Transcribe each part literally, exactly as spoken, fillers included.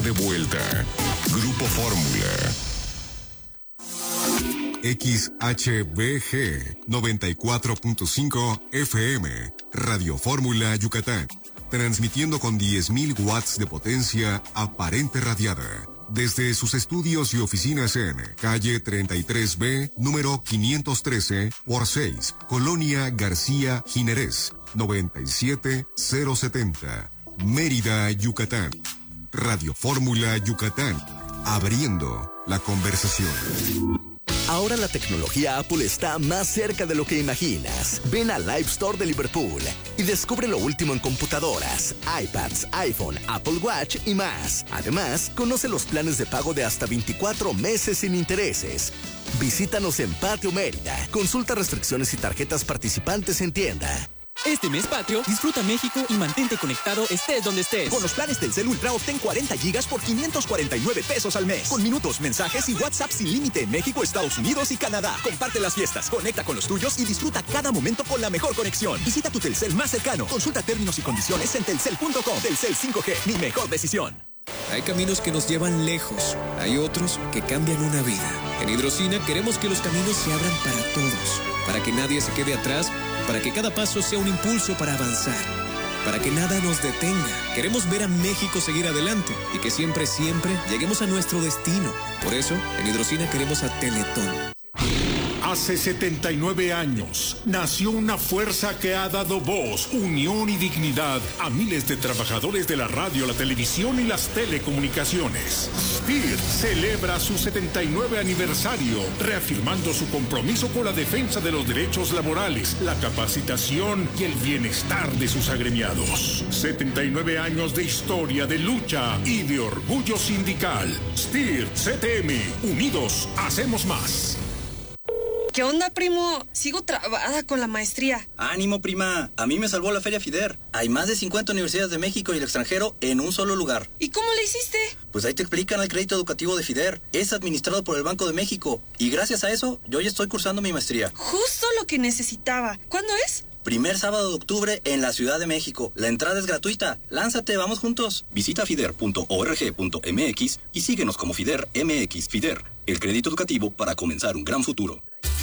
de vuelta. Grupo Fórmula. X H B G noventa y cuatro punto cinco F M, Radio Fórmula Yucatán, transmitiendo con diez mil watts de potencia aparente radiada, desde sus estudios y oficinas en calle treinta y tres B, número quinientos trece por seis, Colonia García Jiménez, noventa y siete mil setenta, Mérida, Yucatán. Radio Fórmula Yucatán, abriendo la conversación. Ahora la tecnología Apple está más cerca de lo que imaginas. Ven al Live Store de Liverpool y descubre lo último en computadoras, iPads, iPhone, Apple Watch y más. Además, conoce los planes de pago de hasta veinticuatro meses sin intereses. Visítanos en Patio Mérida. Consulta restricciones y tarjetas participantes en tienda. Este mes patrio, disfruta México y mantente conectado estés donde estés. Con los planes Telcel Ultra obtén cuarenta gigas por quinientos cuarenta y nueve pesos al mes. Con minutos, mensajes y WhatsApp sin límite en México, Estados Unidos y Canadá. Comparte las fiestas, conecta con los tuyos y disfruta cada momento con la mejor conexión. Visita tu Telcel más cercano. Consulta términos y condiciones en telcel punto com. Telcel cinco G, mi mejor decisión. Hay caminos que nos llevan lejos, hay otros que cambian una vida. En Hidrocina queremos que los caminos se abran para todos, para que nadie se quede atrás, para que cada paso sea un impulso para avanzar, para que nada nos detenga. Queremos ver a México seguir adelante y que siempre, siempre lleguemos a nuestro destino. Por eso, en Hidrocina queremos a Teletón. Hace setenta y nueve años nació una fuerza que ha dado voz, unión y dignidad a miles de trabajadores de la radio, la televisión y las telecomunicaciones. S P I R celebra su setenta y nueve aniversario, reafirmando su compromiso con la defensa de los derechos laborales, la capacitación y el bienestar de sus agremiados. setenta y nueve años de historia, de lucha y de orgullo sindical. S P I R C T M, unidos hacemos más. ¿Qué onda, primo? Sigo trabada con la maestría. Ánimo, prima. A mí me salvó la Feria FIDER. Hay más de cincuenta universidades de México y el extranjero en un solo lugar. ¿Y cómo le hiciste? Pues ahí te explican el crédito educativo de FIDER. Es administrado por el Banco de México. Y gracias a eso, yo ya estoy cursando mi maestría. Justo lo que necesitaba. ¿Cuándo es? Primer sábado de octubre en la Ciudad de México. La entrada es gratuita. Lánzate, vamos juntos. Visita fider punto org punto m x y síguenos como FIDER M X. FIDER, el crédito educativo para comenzar un gran futuro.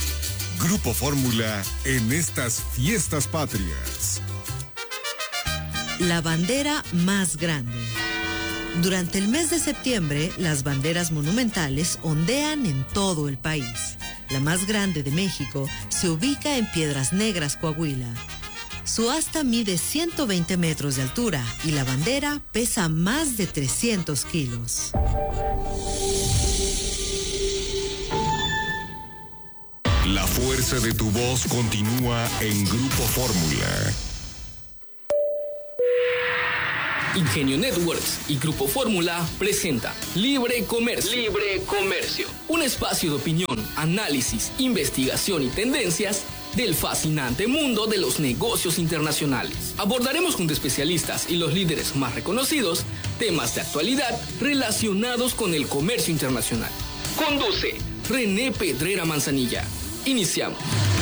Grupo Fórmula en estas fiestas patrias. La bandera más grande. Durante el mes de septiembre, las banderas monumentales ondean en todo el país. La más grande de México se ubica en Piedras Negras, Coahuila. Su asta mide ciento veinte metros de altura y la bandera pesa más de trescientos kilos. La fuerza de tu voz continúa en Grupo Fórmula. Ingenio Networks y Grupo Fórmula presenta Libre Comercio. Libre Comercio. Un espacio de opinión, análisis, investigación y tendencias del fascinante mundo de los negocios internacionales. Abordaremos junto a especialistas y los líderes más reconocidos temas de actualidad relacionados con el comercio internacional. Conduce René Pedrera Manzanilla. Iniciamos.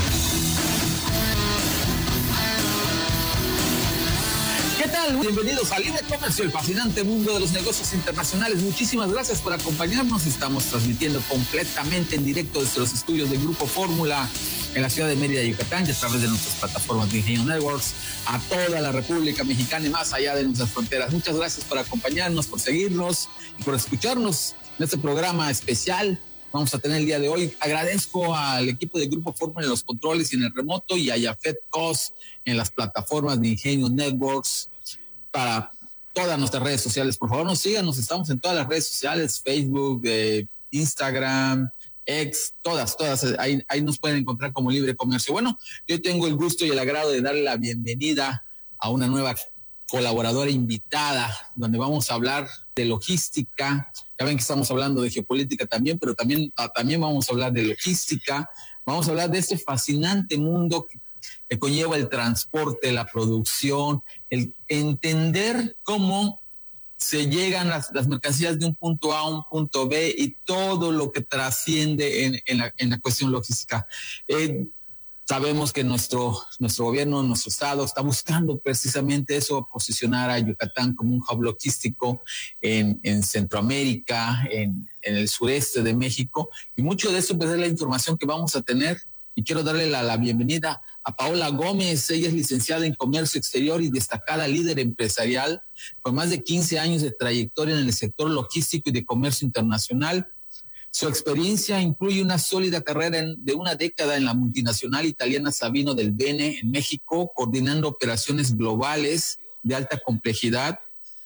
¿Qué tal? Bienvenidos a Libre Comercio, el fascinante mundo de los negocios internacionales. Muchísimas gracias por acompañarnos. Estamos transmitiendo completamente en directo desde los estudios del Grupo Fórmula en la ciudad de Mérida, Yucatán, y a través de nuestras plataformas de Ingenio Networks a toda la República Mexicana y más allá de nuestras fronteras. Muchas gracias por acompañarnos, por seguirnos y por escucharnos en este programa especial. Vamos a tener el día de hoy. Agradezco al equipo del Grupo Fórmula en los controles y en el remoto y a Yafet Cos en las plataformas de Ingenio Networks para todas nuestras redes sociales. Por favor, nos sigan, nos estamos en todas las redes sociales, Facebook, eh, Instagram, X, todas, todas. Ahí, ahí nos pueden encontrar como Libre Comercio. Bueno, yo tengo el gusto y el agrado de darle la bienvenida a una nueva colaboradora invitada, donde vamos a hablar de logística. Ya ven que estamos hablando de geopolítica también, pero también, también vamos a hablar de logística. Vamos a hablar de este fascinante mundo que, que conlleva el transporte, la producción, el entender cómo se llegan las, las mercancías de un punto A a un punto B y todo lo que trasciende en, en, la, en la cuestión logística. Eh, Sabemos que nuestro, nuestro gobierno, nuestro estado está buscando precisamente eso, posicionar a Yucatán como un hub logístico en, en Centroamérica, en, en el sureste de México. Y mucho de eso pues, es la información que vamos a tener. Y quiero darle la, la bienvenida a Paola Gómez. Ella es licenciada en Comercio Exterior y destacada líder empresarial con más de quince años de trayectoria en el sector logístico y de comercio internacional. Su experiencia incluye una sólida carrera en, de una década en la multinacional italiana Sabino del Bene en México, coordinando operaciones globales de alta complejidad.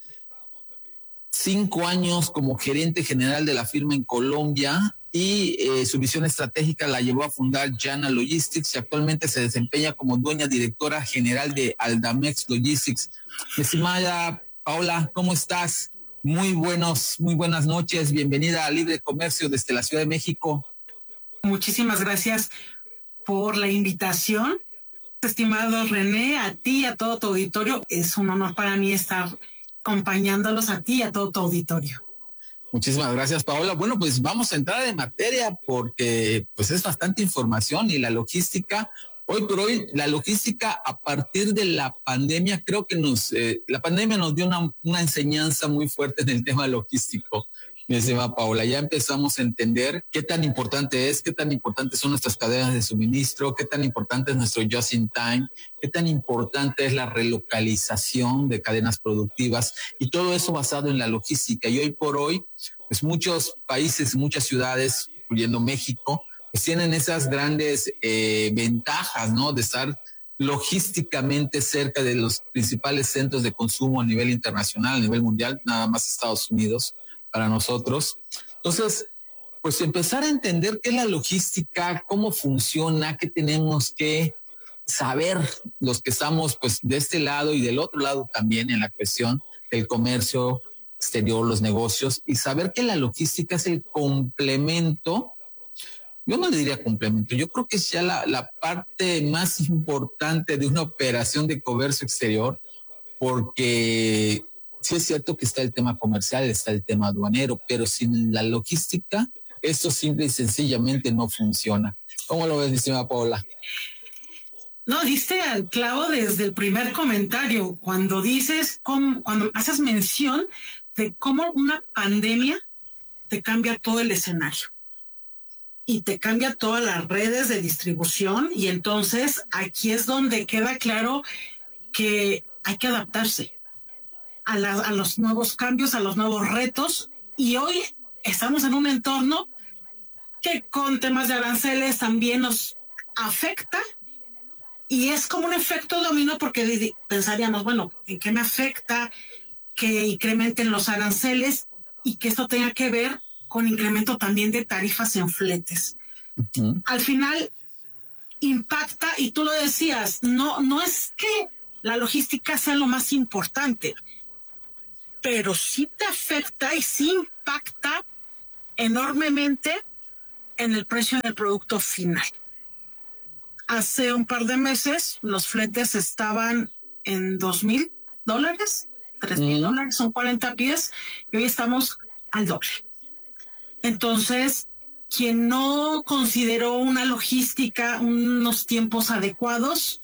Cinco años como gerente general de la firma en Colombia y eh, su visión estratégica la llevó a fundar Jana Logistics y actualmente se desempeña como dueña directora general de Aldamex Logistics. Estimada Paola, ¿cómo estás? Muy buenos, muy buenas noches. Bienvenida a Libre Comercio desde la Ciudad de México. Muchísimas gracias por la invitación. Estimado René, a ti y a todo tu auditorio, es un honor para mí estar acompañándolos a ti y a todo tu auditorio. Muchísimas gracias, Paola. Bueno, pues vamos a entrar en materia porque pues es bastante información y la logística. Hoy por hoy, la logística a partir de la pandemia, creo que nos, eh, la pandemia nos dio una, una enseñanza muy fuerte en el tema logístico. Mi estimada Paola, ya empezamos a entender qué tan importante es, qué tan importantes son nuestras cadenas de suministro, qué tan importante es nuestro just in time, qué tan importante es la relocalización de cadenas productivas y todo eso basado en la logística. Y hoy por hoy, pues muchos países, muchas ciudades, incluyendo México, pues tienen esas grandes eh, ventajas, ¿no? De estar logísticamente cerca de los principales centros de consumo a nivel internacional, a nivel mundial, nada más Estados Unidos para nosotros. Entonces, pues empezar a entender qué es la logística, cómo funciona, qué tenemos que saber los que estamos pues de este lado y del otro lado también en la cuestión del comercio exterior, los negocios, y saber que la logística es el complemento. Yo no le diría complemento, yo creo que es ya la, la parte más importante de una operación de comercio exterior, porque sí es cierto que está el tema comercial, está el tema aduanero, pero sin la logística, esto simple y sencillamente no funciona. ¿Cómo lo ves, mi estimada Paola? No, diste al clavo desde el primer comentario, cuando dices, cómo, cuando haces mención de cómo una pandemia te cambia todo el escenario. Y te cambia todas las redes de distribución y entonces aquí es donde queda claro que hay que adaptarse a, la, a los nuevos cambios, a los nuevos retos y hoy estamos en un entorno que con temas de aranceles también nos afecta y es como un efecto dominó porque pensaríamos, bueno, ¿en qué me afecta que incrementen los aranceles y que esto tenga que ver con incremento también de tarifas en fletes? Uh-huh. Al final impacta, y tú lo decías, no, no es que la logística sea lo más importante, pero sí te afecta y sí impacta enormemente en el precio del producto final. Hace un par de meses los fletes estaban en dos mil dólares, tres mil uh-huh. dólares, son cuarenta pies, y hoy estamos al doble. Entonces, quien no consideró una logística, unos tiempos adecuados,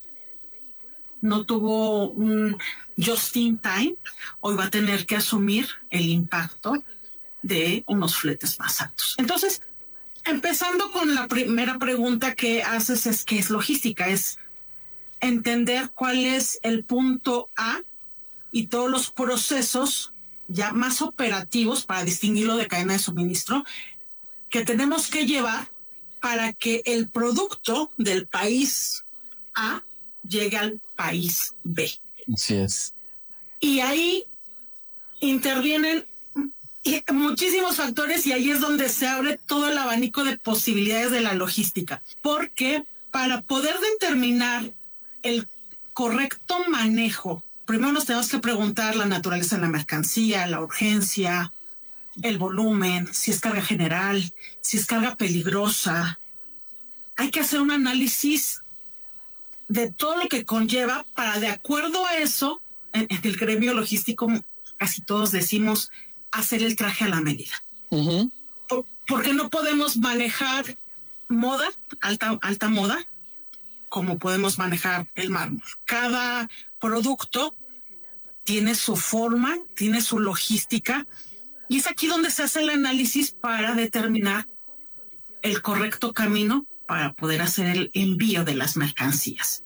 no tuvo un just in time, hoy va a tener que asumir el impacto de unos fletes más altos. Entonces, empezando con la primera pregunta que haces es ¿qué es logística? Es entender cuál es el punto A y todos los procesos ya más operativos para distinguirlo de cadena de suministro que tenemos que llevar para que el producto del país A llegue al país B. Así es. Y ahí intervienen muchísimos factores y ahí es donde se abre todo el abanico de posibilidades de la logística. Porque para poder determinar el correcto manejo, primero nos tenemos que preguntar la naturaleza de la mercancía, la urgencia, el volumen, si es carga general, si es carga peligrosa. Hay que hacer un análisis de todo lo que conlleva para, de acuerdo a eso, en, en el gremio logístico, casi todos decimos, hacer el traje a la medida. Uh-huh. Por, porque no podemos manejar moda, alta, alta moda, como podemos manejar el mármol. Cada producto tiene su forma, tiene su logística, y es aquí donde se hace el análisis para determinar el correcto camino para poder hacer el envío de las mercancías.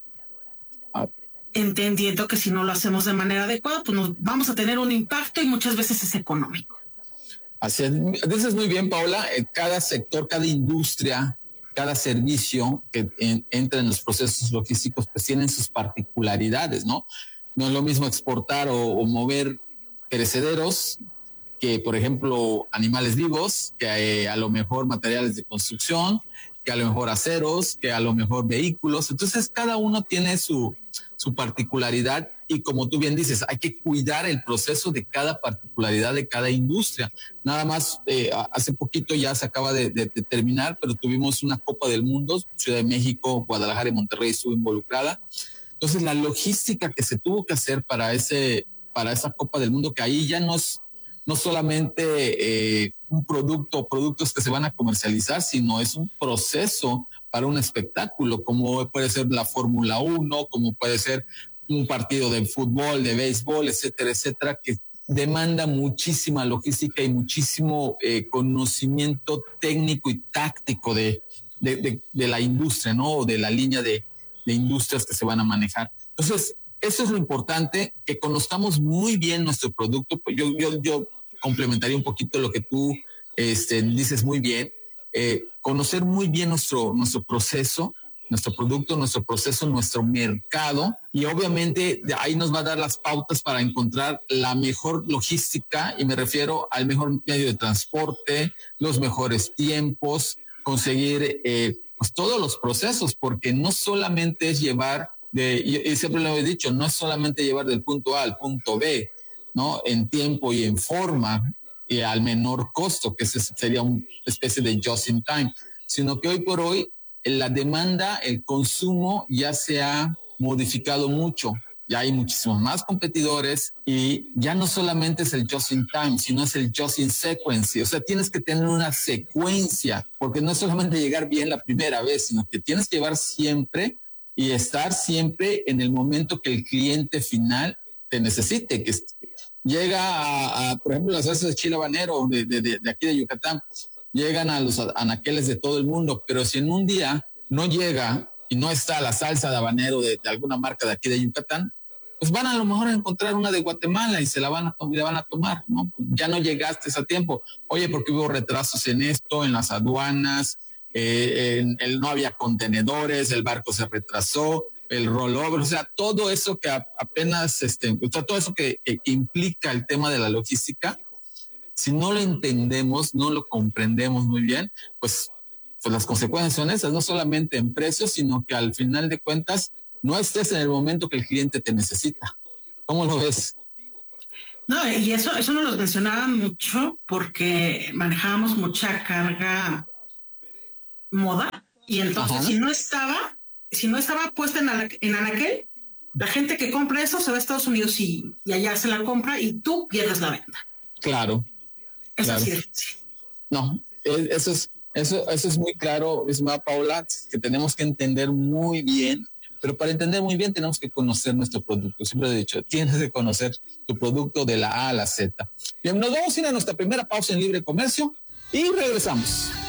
Entendiendo que si no lo hacemos de manera adecuada, pues nos vamos a tener un impacto y muchas veces es económico. Así es, dices muy bien, Paola, cada sector, cada industria, cada servicio que en, entra en los procesos logísticos, pues tienen sus particularidades, ¿no? No es lo mismo exportar o, o mover perecederos que, por ejemplo, animales vivos, que eh, a lo mejor materiales de construcción, que a lo mejor aceros, que a lo mejor vehículos. Entonces, cada uno tiene su, su particularidad y, como tú bien dices, hay que cuidar el proceso de cada particularidad de cada industria. Nada más, eh, hace poquito ya se acaba de, de, de terminar, pero tuvimos una Copa del Mundo, Ciudad de México, Guadalajara y Monterrey estuvo involucrada. Entonces, la logística que se tuvo que hacer para ese, para esa Copa del Mundo, que ahí ya no es no solamente eh, un producto, productos que se van a comercializar, sino es un proceso para un espectáculo, como puede ser la Fórmula uno, como puede ser un partido de fútbol, de béisbol, etcétera, etcétera, que demanda muchísima logística y muchísimo eh, conocimiento técnico y táctico de, de, de, de la industria, ¿no? O de la línea de, de industrias que se van a manejar. Entonces, eso es lo importante, que conozcamos muy bien nuestro producto. Yo, yo, yo complementaría un poquito lo que tú este, dices muy bien. Eh, conocer muy bien nuestro, nuestro proceso, nuestro producto, nuestro proceso, nuestro mercado. Y obviamente de ahí nos va a dar las pautas para encontrar la mejor logística, y me refiero al mejor medio de transporte, los mejores tiempos, conseguir eh, pues todos los procesos, porque no solamente es llevar De, y, y siempre lo he dicho, no es solamente llevar del punto A al punto B, ¿no? En tiempo y en forma y al menor costo, que ese sería una especie de just in time, sino que hoy por hoy la demanda, el consumo ya se ha modificado mucho. Ya hay muchísimos más competidores y ya no solamente es el just in time, sino es el just in sequence. O sea, tienes que tener una secuencia, porque no es solamente llegar bien la primera vez, sino que tienes que llevar siempre y estar siempre en el momento que el cliente final te necesite, que llega a, a por ejemplo, las salsas de chile habanero de, de, de, de aquí de Yucatán, llegan a los anaqueles de todo el mundo, pero si en un día no llega y no está la salsa de habanero de, de alguna marca de aquí de Yucatán, pues van a lo mejor a encontrar una de Guatemala y se la van a, y la van a tomar, ¿no? Ya no llegaste a tiempo. Oye, porque hubo retrasos en esto, en las aduanas, Eh, en, el, no había contenedores, el barco se retrasó, el rollover, o sea, todo eso que a, apenas, este, o sea, todo eso que, que implica el tema de la logística, si no lo entendemos, no lo comprendemos muy bien, pues, pues las consecuencias son esas, no solamente en precios, sino que al final de cuentas no estés en el momento que el cliente te necesita. ¿Cómo lo ves? No, y eso, eso nos lo mencionaba mucho porque manejábamos mucha carga moda, y entonces Ajá. si no estaba si no estaba puesta en, ala, en anaquel, la gente que compra eso se va a Estados Unidos y, y allá se la compra y tú pierdes la venta. Claro. Es claro. así. No, eso es eso eso es muy claro, estimada Paola, que tenemos que entender muy bien, pero para entender muy bien tenemos que conocer nuestro producto. Siempre he dicho, tienes que conocer tu producto de la A a la Z. Bien, nos vamos a ir a nuestra primera pausa en Libre Comercio y regresamos.